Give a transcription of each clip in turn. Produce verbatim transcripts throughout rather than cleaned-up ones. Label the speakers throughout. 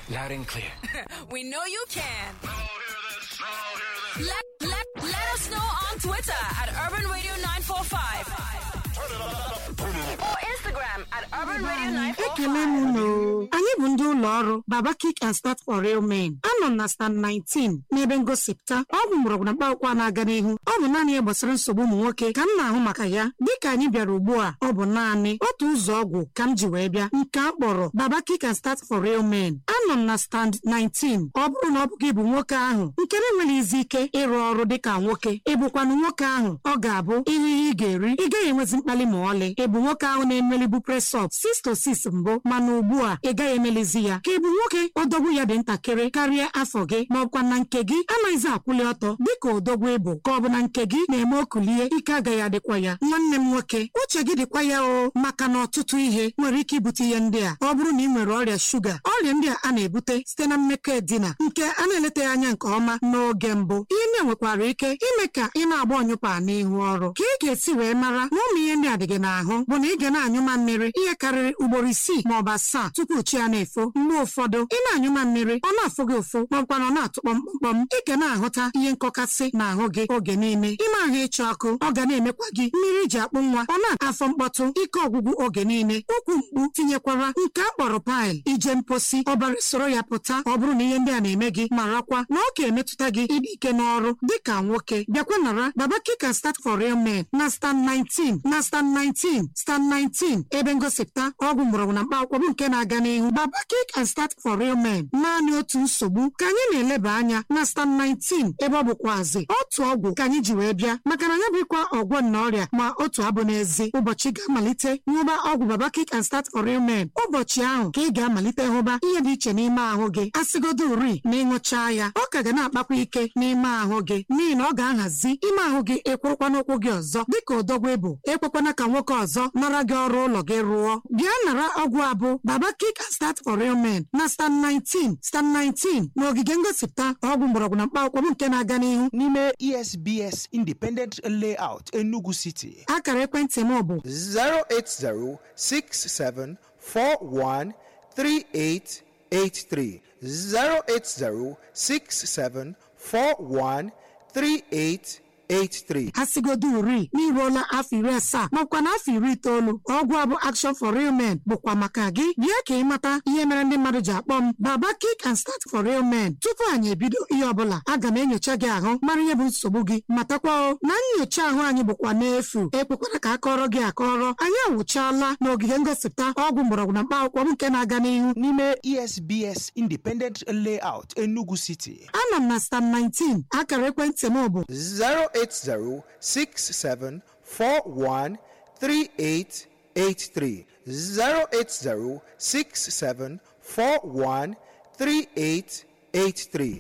Speaker 1: Loud and clear.
Speaker 2: We know you can.
Speaker 3: I'll hear this. I'll hear this.
Speaker 2: Let, let, let us know on Twitter at Urban Radio nine four five.
Speaker 3: Turn it up. Turn it up.
Speaker 2: Or Instagram at Urban Radio nine four
Speaker 4: Ekele m
Speaker 2: five.
Speaker 4: unu. Anyị bụ ndị ụlọ ọrụ Baba Kick and Start for Real Men. Anọ m na stand nineteen n'ebe ngosipụta ọgwụ mgbọrọgwụ na mkpaakwụkwọ na-aga n'ihu. Ọ bụ naanị ihe gbasara nsogbu ụmụ nwoke ka m na-ahụ maka ya. Dịka anyị bịara ugbu a, ọ bụ naanị otu ụzọ ọgwụ ka m ji wee bịa nke a kpọrọ Baba Kick and Start for Real Men. Anọ m na stand nineteen. Ọ bụrụ na ọ bụ gị bụ nwoke ahụ nke na-enweghị izi ike ịrụ ọrụ dịka nwoke, ịbụkwanụ nwoke ahụ ọ ga-abụ ihe ị ga-eri, ị gaghị enwezi mkpali ma ọlị. Ị bụ nwoke ahụ na-emelibu press up six to six mbụ mana ugbu a ị gaghị emelizi ya. Ka ị bụ nwoke odogwu ya dị ntakịrị karịa afọ gị ma ọkwa na nke gị anaghịzi akwụli ọtọ dịka odogwu ịbụ, ka ọ bụ na nke gị na-eme okulie ike agaghị adịkwa ya. Nwanne m nwoke, uche gị dịkwa ya o, maka na ọtụtụ ihe nwere ike ibute ihe ndị a. Ọ bụrụ na ị nwere ọrịa shuga, ọrịa ndị a a na-ebute site na mmekọ edina nke a na-eletaghị anya nke ọma n'oge mbụ. Ihe ndị a nwekwara ike ime ka ị na-agba ọnyụpa n'ihu ọrụ. Ka ị ga-esi wee mara na ụmụ ihe ndị a dị gị n'ahụ bụ na ị ga na-anyụma mmiri ihe karịrị ugboro isii ma ọ bụ asaa tupu chi ya na-efo. Mgbe ụfọdụ ị na-anyụma mmiri ọ na-afụ gị ụfụ ma ọkwa na ọ na-atụ kpọmkpọm. Ị ga na-ahụta ihe nkọkasị n'ahụ gị oge niile. Ime ahụ ịchọ ọkụ ọ ga na-emekwa gị, mmiri ji akpụ nwa ọ na-afọ mkpọtụ, ike ọgwụgwụ oge niile, ụkwụ mkpu, tinyekwara nke a kpọrọ paịl, ije mposi, ọbara soro ya pụta. Ọ bụrụ na ihe ndị a na-eme gị, marakwa na ọ ga-emetụta gị ịdị ike n'ọrụ dịka nwoke. Bịakwa nara Baba Kick and Start for Real Men na stand nineteen na stand nineteen stand nineteen ebe ngosipụta ọgwụ mgbọrọgwụ na mkpaakwụkwọ bụ nke na-aga n'ihu. Baba Kick and Start for Real Men, naanị otu nsogbu ka anyị na-eleba anya na stand nineteen ebe ọ bụkwazi otu ọgwụ ka anyị ji wee bịa, maka na ya bụkwa ọgwọ na ọrịa ma otu abụ n'ezi. Ụbọchị ga-amalite nhụba ọgwụ Baba Kick and Start for Real Men. Ụbọchị ahụ ka ị ga-amalite hụba ihe dị iche n'ime ahụ gị. Asịgodo uri na ịṅụchaa ya, ọ ka ga na-akpakwa ike n'ime ahụ gị n'ihi na ọ ga-ahazi ime ahụ gị ekwurukwa n'ụkwụ gị ọzọ dịka odogwu ịbụ. Ekwekwana ka nwoke ọzọ nara gị ọrụ ụlọ gị rụọ. Bịa nara ọgwụ abụ Baba Kick and Start for Real Men na stand nineteen stand nineteen na ogige ngosipụta ọgwụ mgbọrọgwụ na mkpaakwụkwọ bụ nke na-aga n'ihu
Speaker 5: n'ime E S B S Independent Layout Enugu City.
Speaker 4: akara ekwentị m bụ
Speaker 6: zero eight zero six seven four one three eight eight three zero eight zero six seven four one three eight eight three.
Speaker 4: asigodo uri n'iruola afọ iri asaa makwa na afọ iri itoolu. Ọgwụ a bụ Action for Real Men bụkwa maka gị. Bịa ka ị mata ihe mere ndị mmadụ ji akpọ m Baba Kick and Start for Real Men. Tupu anyị ebido ihe ọbụla, aga m enyocha gị ahụ mara ihe bụ nsogbu gị. Matakwa o na nyocha ahụ anyị bụkwa n'efu. Ekwekwara ka akọrọ gị akọrọ. Anyị awụchaala n'ogige ngosipụta ọgwụ mgbọrọgwụ na mkpaakwụkwọ bụ nke na-aga n'ihu
Speaker 5: n'ime E S B S Independent Layout Enugu City.
Speaker 4: Anọ m na stand nineteen. Akara ekwentị m bụ
Speaker 6: zero eight zero six seven four one three eight eight three zero eight zero six seven four one three eight eight three.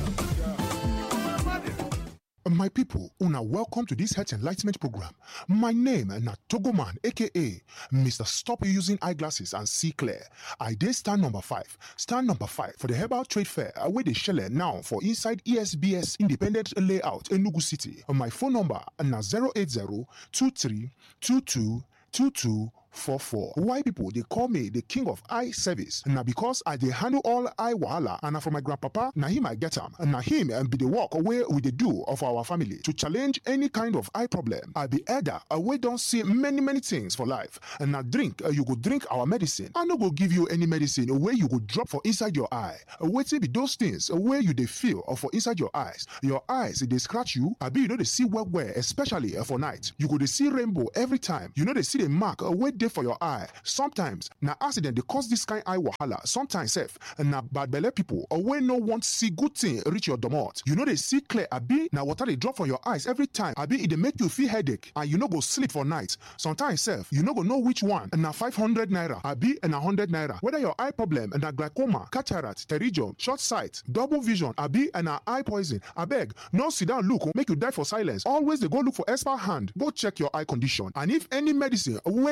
Speaker 7: My people, una welcome to this health enlightenment program. My name na Togoman, aka Mister Stop Using Eyeglasses and See Clear. I dey stand number five. Stand number five for the Herbal Trade Fair wey dey shele now for inside E S B S Independent Layout, Enugu City. My phone number na zero eight zero two three two two two two four four. Why people they call me the king of eye service? Now because I they handle all eye wahala, and na from my grandpapa, now him I get him, and now him and be the work away with the do of our family to challenge any kind of eye problem. I be elder, we don't see many many things for life, and now drink uh, you go drink our medicine. I no go give you any medicine where you go drop for inside your eye. Uh, wait till be those things uh, where you they feel or for inside your eyes. Your eyes they scratch you. I be you know they see well well, especially uh, for night. You go they see rainbow every time. You know they see the mark uh, where for your eye. Sometimes na accident they cause this kind eye wahala. Sometimes self na bad belle people or when no want see good thing reach your domot. You know they see clear abi na water they drop from your eyes every time. Abi it they make you feel headache and you no go sleep for night. Sometimes self you no go know which one and na five hundred naira abi and a hundred naira. Whether your eye problem and na glaucoma, cataract, pterygium, short sight, double vision abi and na eye poison. Abeg no sit down look make you die for silence. Always they go look for expert hand. Go check your eye condition and if any medicine where you take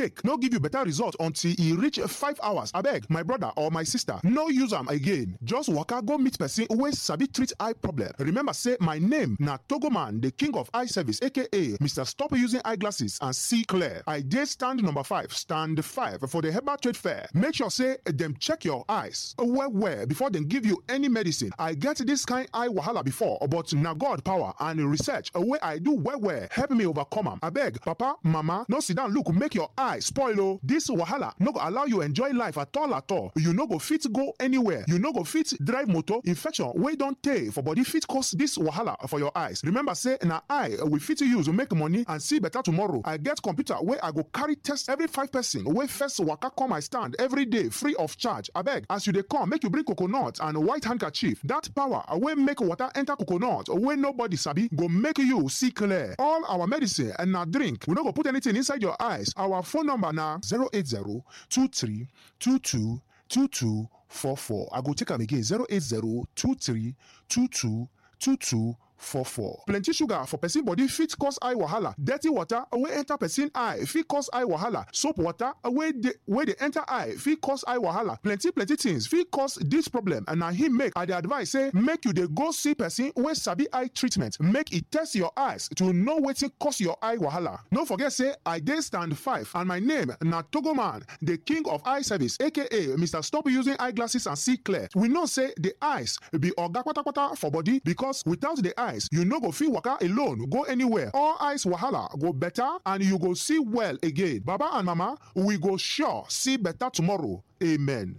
Speaker 7: take no give you better result until e reach five hours, abeg my brother or my sister no use am again. Just waka go meet person wey sabi treat eye problem. Remember say my name na Togoman, the king of eye service, aka Mister Stop Using Eyeglasses and See Clear. I dey stand number five, stand five for the Herbal Trade Fair. Make sure say dem check your eyes well well before dem give you any medicine. I get this kind eye wahala before, but na God power and research wey I do well well help me overcome am. Abeg papa mama no sit down look make your eye spoil o. This wahala no go allow you enjoy life at all at all. You no go fit go anywhere. You no go fit drive motor. Infection wey don tey for body fit cause this wahala for your eyes. Remember say na eye we fit use to make money and see better tomorrow. I get computer wey I go carry test every five person wey first waka come my stand every day free of charge. Abeg as you dey come make you bring coconut and white handkerchief. That power wey make water enter coconut wey nobody sabi go make you see clear. All our medicine and na drink. We no go put anything inside your eyes. Our phone number na zero eight zero two three two two two two four four. I go take am again zero eight zero two three two two two two four four. Plenty sugar for person body fit cause eye wahala. Dirty water wey enter person eye fit cause eye wahala. Soap water wey dey wey dey enter eye fit cause eye wahala. Plenty plenty things fit cause this problem, and na him make I dey advise say make you dey go see person wey sabi eye treatment. Make e test your eyes to know wetin cause your eye wahala. No forget say I dey stand five and my name na Togoman, the king of eye service, aka Mister Stop Using Eyeglasses and See Clear. We know say the eyes be oga kpatakpata for body, because without the eyes you no go fit waka alone go anywhere. All eyes wahala go better and you go see well again. Baba and mama, we go sure see better tomorrow. Amen.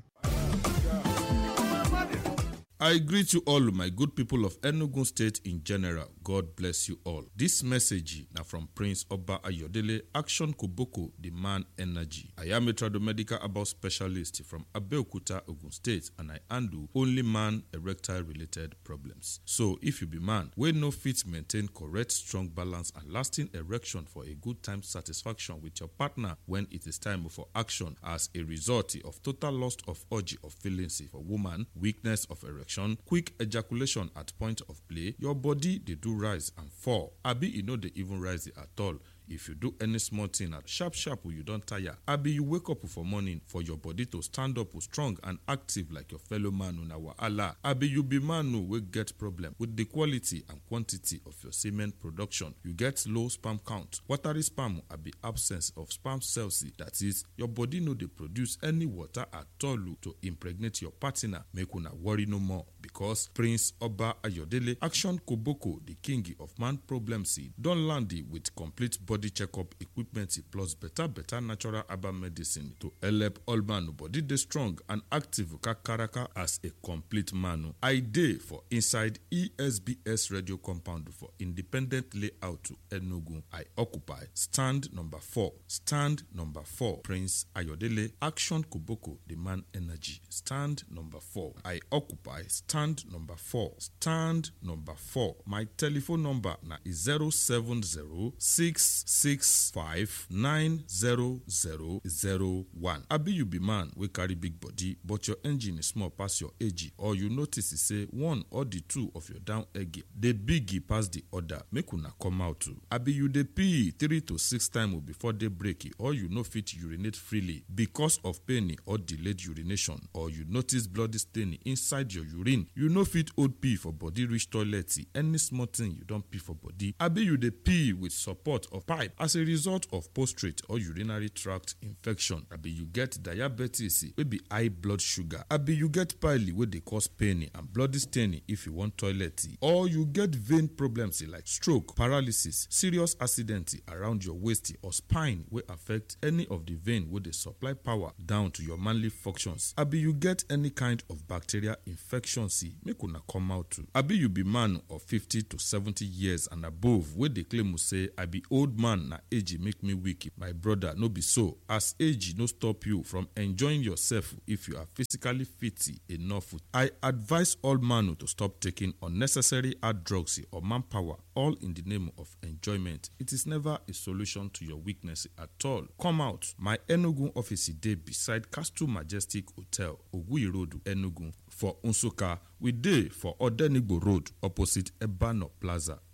Speaker 1: I greet you all, my good people of Enugu State in general. God bless you all. This message now from Prince Oba Ayodele, Action Koboko, the man energy. I am a tradomedical about specialist from Abeokuta, Ogun State, and I handle only man erectile related problems. So if you be man, we no fit maintain correct, strong balance and lasting erection for a good time satisfaction with your partner when it is time for action as a result of total loss of urge of feelings for woman, weakness of erection, quick ejaculation at point of play, your body they do rise and fall. Abi you know they even rise at all. If you do any small thing at sharp sharp you don't tire. Abi you wake up for morning for your body to stand up strong and active like your fellow man on our Allah. Abi you be man who will get problem with the quality and quantity of your semen production. You get low sperm count. Watery sperm abi absence of sperm cells. That is, your body no they produce any water at all to impregnate your partner. Make una worry no more, because Prince Oba Ayodele, Action Koboko, the king of man problems, don land with complete body body checkup equipment plus better better natural herbal medicine to help all man body dey strong and active kakaraka as a complete man. I dey for inside E S B S radio compound for independent layout to Enugu. I occupy stand number four. Stand number four. Prince Ayodele, Action Koboko, the man energy. Stand number four. I occupy stand number four. Stand number four. My telephone number na zero seven zero six six five nine zero zero zero one. Abi you be man we carry big body but your engine is small pass your age, or you notice say one or the two of your down egg dey big pass the other, make una come out too. Abi you dey pee three to six times before they break, or you no fit urinate freely because of pain or delayed urination, or you notice bloody stain inside your urine, you no fit hold pee for body reach toilet, any small thing you don't pee for body. Abi you dey pee with support of pipe as a result of prostate or urinary tract infection. Abi you get diabetes wey be high blood sugar. Abi you get pile wey dey cause pain and bloody staining if you want toilet, or you get vein problems like stroke, paralysis, serious accident around your waist or spine wey affect any of the vein wey dey supply power down to your manly functions. Abi you get any kind of bacterial infection, make una come out too. Abi you be man of fifty to seventy years and above wey dey claim say I be old man na age make me weak. My brother, no be so, as age no stop you from enjoying yourself if you are physically fit enough. I advise all man to stop taking unnecessary hard drugs or manpower, all in the name of enjoyment. It is never a solution to your weakness at all. Come out. My Enugu office dey beside Castle Majestic Hotel, Ogui Road, Enugu. For Unsuka, we dey for Odenigbo Road, opposite Ebano Plaza,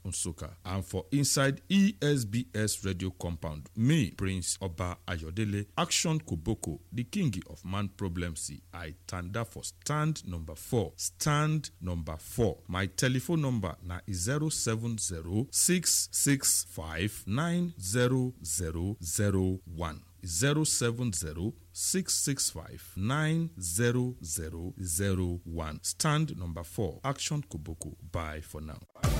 Speaker 1: Nsukka. And for inside E S B S radio compound, me, Prince Oba Ayodele, Action Koboko, the king of man problems, I tanda for stand number four. Stand number four. My telephone number na zero seven zero six six five nine zero zero zero one. zero seven zero six six five nine zero zero zero one. Stand number four. Action Koboko. Bye for now.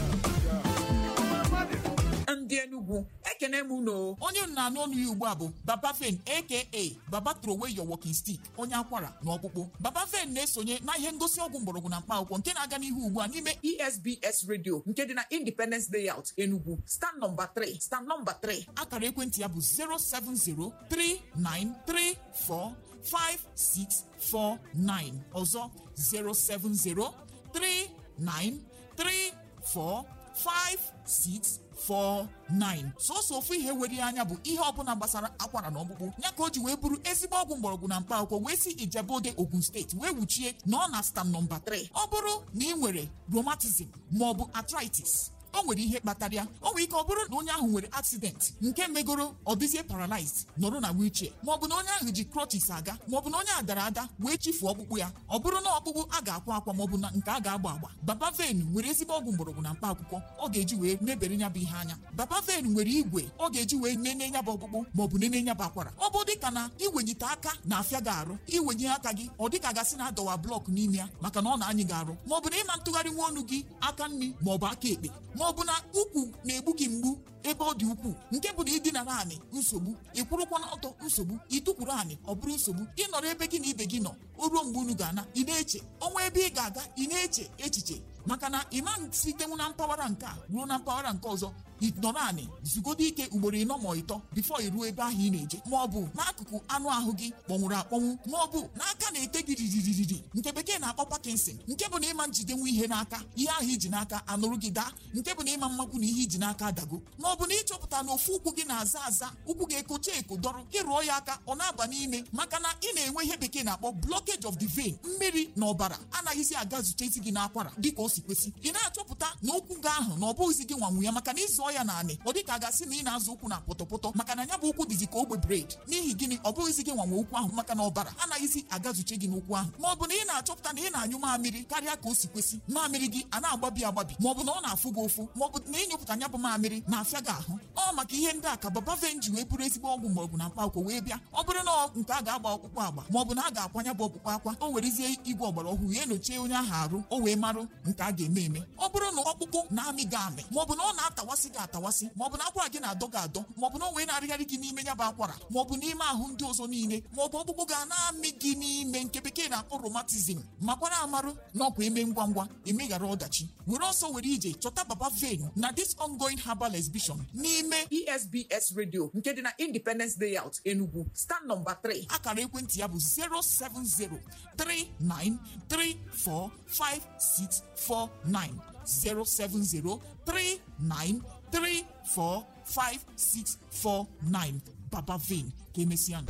Speaker 8: ndị Enugu ekene m uno onye nna n'ọnụ ya ugbu a bụ Baba Fen aka Baba throw away your walking stick onye akwara na ọkpụkpụ. Baba Fen na-esonye na ihe ngosi ọgwụ mgbọrọgwụ na mkpa akwụkwọ nke na-aga n'ihu ugbu a n'ime E S B S radio nke dị na Independence Layout Enugu stand number three stand number three. Akara ekwentị ya bụ zero seven zero three nine three four five six four nine ọzọ zero seven zero three nine three four five six four nine. Sọsọ ofu ihe were anya bụ ihe ọbụla gbasara akwara na ọkpụkpụ ya ka o ji wee bụrụ ezigbo ọgwụ mgbọrọgwụ na mkpa akwụkwọ wee si Ijebode Ogun steeti wee wuchie na ọ na stand nọmba three. Ọ bụrụ na ị nwere rheumatism maọbụ arthritis, o nwere ihe kpatara ya. O nwere ike ọ bụrụ na onye ahụ nwere accident nke megoro ọ dịzie paralyzed nọrọ na wheelchair, maọbụ na onye ahụ ji crutches aga, maọbụ na onye a dara ada wee chifuo ọkpụkpụ ya. Ọ bụrụ na ọkpụkpụ a ga-akwa akwa maọbụ na nke a ga-agba agba, Baba Fen nwere ezigbo ọgwụ mgbọrọgwụ na mkpa akwụkwọ ọ ga-eji wee mebere nya bụ ihe anya. Baba Fen nwere igwe ọ ga-eji wee nene nya bụ ọkpụkpụ maọbụ nene nya bụ akwara. Ọ bụ dịka na iwenyite aka na-afịa gị arụ, iwenye aka gị ọ dịka gasị na adọwa blọk n'ime ya maka na ọ na-anyị gị arụ, maọbụ na ịma ntụgharị nwa ọnụ gị aka nri maọbụ aka ekpe, maọbụ na ukwu na-egbu gị mgbu ebe ọ dị ukwuu nke bụ na ịdịnara anị nsogbu, ịkwụrụkwa n'ọtọ nsogbu, ịtụkwuru anị ọ bụrụ nsogbu, ịnọrọ ebe gị na ibe gị nọ o ruo mgbe unu ga-ana ị na-eche ọnwa ebe ị ga-aga ị na-eche echiche maka na ịma sitenwu na mpaghara nke a ruo na mpaghara nke ọzọ ịnọrọ anị zugodo ike ugboro ịnọ ma ịtọ bifo iruo ebe ahụ ị na-eje, ma ọ bụ n'akụkụ anụ ahụ gị kpọnwụrụ akpọnwụ, ma ọ bụ n'aka na-ete gị riririri nke bekee na-akpọ Parkinson, nke bụ na ịma njidenwu ihe n'aka ihe ahụ iji n'aka anụrụ gị daa, nke bụ na ịma mmakwu na ihe iji n'aka adago, ma ọ bụ na ịchọpụta na ofu ụkwụ gị na-aza aza ụkwụ gị ekocha eko dọrọ ịrụọ ya aka ọ na-aba n'ime maka na ị na-enwe ihe bekee na-akpọ blockage of the vein, mmiri na ọbara anaghịzi aga zutezi gị n'akwara dịka o si kwesị. Ị na-achọpụta na ụkwụ gị ahụ na ọ bụghịzi gị nwanwu ya maka na ịzụọ ya naanị ọ dịka a gasị na ị na-azụ ụkwụ na pọtọpọtọ maka na ya bụ ụkwụ dịzi ka ogbe bred. N'ihi gịnị ọ bụghịzi gị nwanwe ụkwụ ahụ maka na ọbara anaghịzi agazuche gị n'ụkwụ ahụ, ma ọ bụ na ị na-achọpụta na ị na-anyụ mamịrị karịa ka o si kwesị, mamịrị gị a na-agbabi agbabi, ma ọ bụ na ọ na-afụ gị ụfụ, ma ọ bụ na ịnyụpụta ya bụ mamịrị na-afịa gị ahụ. Ọ maka ihe ndị a ka Baba Fen ji wee bụrụ ezigbo ọgwụ mgbọrọgwụ na mkpa akwụkwọ wee bịa. Ọ bụrụ na nke a ga-agba ọkpụkpụ agba ma ọ bụ na a ga-akwanya bụ ọkpụkpụ akwa, o werezie igwe ọgbara ọhụrụ ya enyochie onye ahụ arụ o wee marụ nke a ga-eme eme. Ọ bụrụ na ọkpụkpụ na-amị gị amị, ma ọ bụ na ọ na-atawasị gị atawasị, ma ọ bụ na akwara gị na-adọ gị adọ, ma ọ bụ na o wee na-arịgharị gị n'ime ya bụ akwara, ma ọ bụ n'ime ahụ ndị ọzọ niile, ma ọ bụ ọkpụkpụ ga na-amị gị n'ime nke bekee na-akpọ rheumatism, makwara amarụ na ọkwa eme ngwa ngwa emeghara ọdachi, were ọsọ were ije chọta Baba Fen na this ongoing herbal exhibition n'ime E S B S radio nke dị na Independence Layout Enugu stand number three. Akara ekwentị ya bụ zero seven zero three nine three four five six four nine zero seven zero three nine three four five six four nine. Baba Fen Kemesian.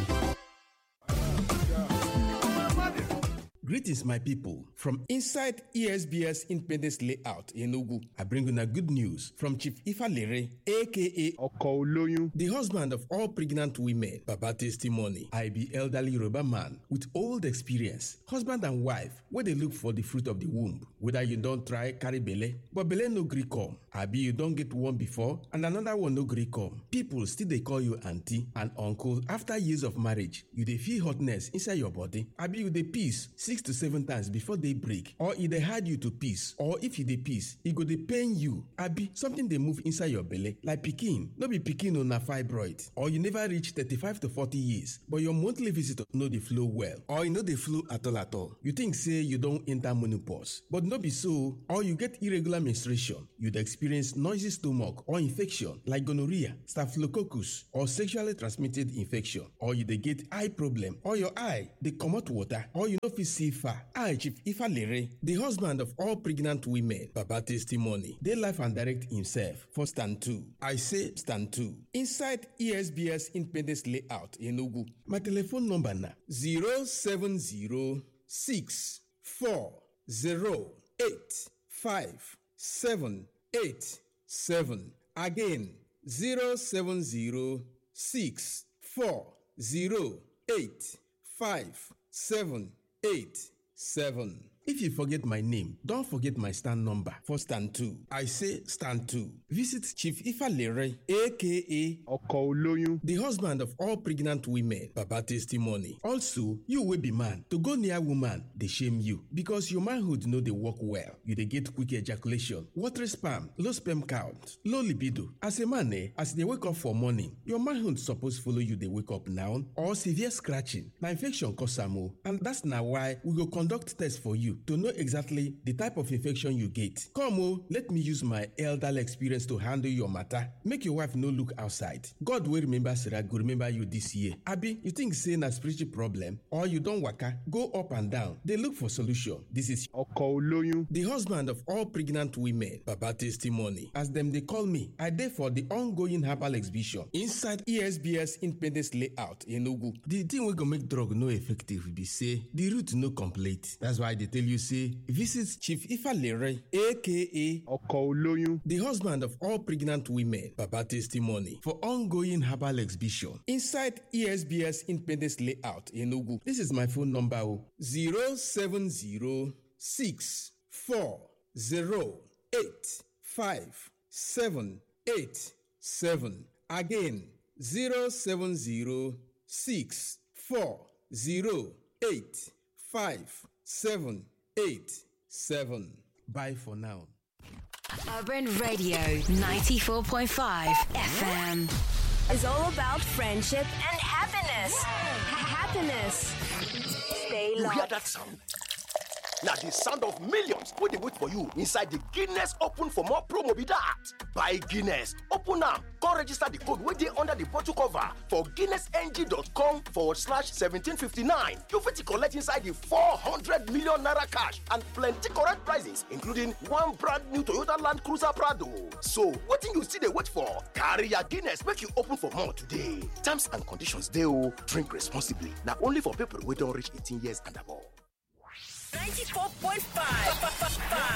Speaker 9: Greetings, my people. From inside E S B S Independence Layout in Enugu, I bring you a good news from Chief Ifalere, aka Oko Oloyun, the husband of all pregnant women. Baba testimony. I be elderly Yoruba man with old experience, husband and wife, where they look for the fruit of the womb. Whether you don't try carry belle, but belle no gree come. Abi you don't get one before and another one no gree come. People still they call you auntie and uncle after years of marriage. You dey feel hotness inside your body. Abi you dey peace six to seven times before they break, or if they hide you to peace, or if you dey peace, e go dey pain you. Abi something dey move inside your belly like pikin, no be pikin o na fibroid, or you never reach thirty-five to forty years, but your monthly visitor no dey flow well, or e no dey flow at all at all. You think say you don enter menopause, but no be so, or you get irregular menstruation, you dey experience noisy stomach or infection like gonorrhea, staphylococcus, or sexually transmitted infection, or you dey get eye problem, or your eye dey comot water, or you no fit see far. I, Chief Ifalere, the husband of all pregnant women, Baba testimony, dey life and direct himself for stand two. I say stand two. Inside E S B S Independence Layout in Enugu. My telephone number na zero seven zero six four zero eight five seven eight seven. Again, zero seven zero six four zero eight five seven eight seven. If you forget my name, don't forget my stand number for stand two. I say stand two. Visit Chief Ifalere, aka Okooloyun, the husband of all pregnant women. Baba testimony. Also, you will be man. To go near woman, they shame you because your manhood know they work well. You they get quick ejaculation, watery sperm, low sperm count, low libido. As a man, eh, as they wake up for morning, your manhood suppose follow you. They wake up now or severe scratching. Now infection cause am, and that's now why we go conduct test for you to know exactly the type of infection you get. Come oh, let me use my elderly experience to handle your matter. Make your wife no look outside. God will remember Sarah, go remember you this year. Abi, you think say na spiritual problem or you don't waka, go up and down. They look for solution. This is Okooloyun, the husband of all pregnant women. Baba testimony. As them they call me, I dey for the ongoing herbal exhibition inside E S B S Independence Layout in Enugu. The thing we go make drug no effective be say the root no complete. That's why they tell you say visit Chief Ifalere, aka Okooloyun, the husband of all pregnant women. Baba testimony for ongoing herbal exhibition inside E S B S Independence Layout in Enugu. This is my phone number zero seven zero six four zero eight five seven eight seven. Again, zero seven zero six four zero eight five seven eight seven. Bye for now.
Speaker 2: Urban Radio ninety-four point five F M is all about friendship and happiness. Happiness. Stay
Speaker 3: You hear
Speaker 2: locked.
Speaker 3: that sound? Now the sound of millions wey dey wait for you inside the Guinness Open for More promo be that. Buy Guinness, open am, come register the code wey dey under the bottle cover for guinnessng.com forward slash seventeen fifty-nine. You fit collect inside the four hundred million naira cash and plenty correct prizes, including one brand new Toyota Land Cruiser Prado. So, wetin you still dey wait for? Carry your Guinness make you open for more today. Terms and conditions dey o. Drink responsibly. Na only for people wey don reach eighteen years and above.
Speaker 2: ninety-four point five